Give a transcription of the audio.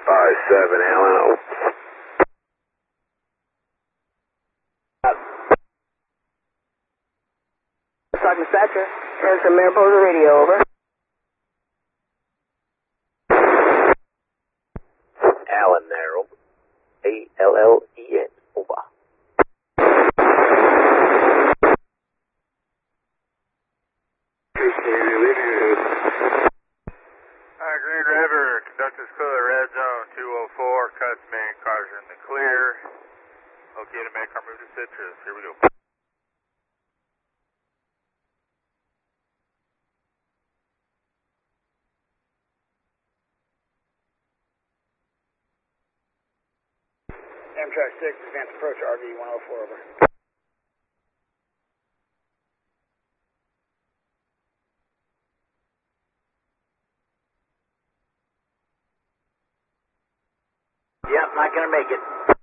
7, Alan. Sergeant Dispatcher, answer Mariposa radio, over. Allen there, over. ALLEN, over. Green River, conductor's clear, red zone 204, cuts main, cars are in the clear. Okay to make our move to Citrus, here we go. Amtrak 6, advance approach, RV 104, over. Yep, not gonna make it.